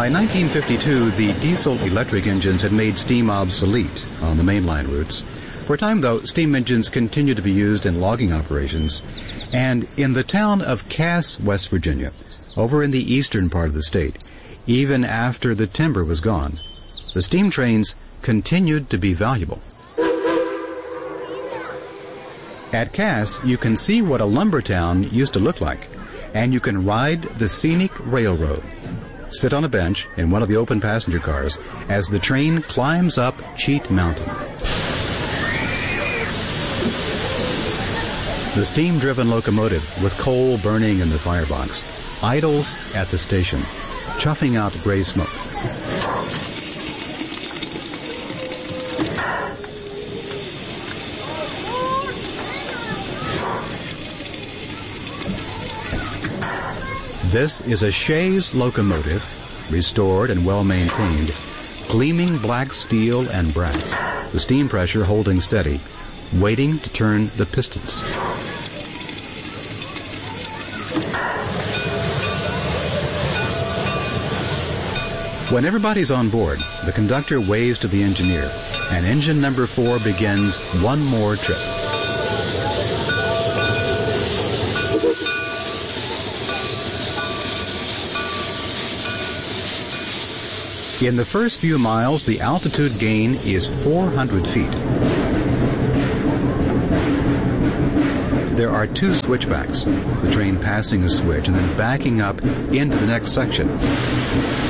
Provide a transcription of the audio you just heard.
By 1952, the diesel-electric engines had made steam obsolete on the mainline routes. For a time, though, steam engines continued to be used in logging operations. And in the town of Cass, West Virginia, over in the eastern part of the state, even after the timber was gone, the steam trains continued to be valuable. At Cass, you can see what a lumber town used to look like, and you can ride the scenic railroad. Sit on a bench in one of the open passenger cars as the train climbs up Cheat Mountain. The steam-driven locomotive with coal burning in the firebox idles at the station, chuffing out gray smoke. This is a Shays locomotive, restored and well-maintained, gleaming black steel and brass, the steam pressure holding steady, waiting to turn the pistons. When everybody's on board, the conductor waves to the engineer, and engine number 4 begins one more trip. In the first few miles, the altitude gain is 400 feet. There are 2 switchbacks, the train passing a switch and then backing up into the next section.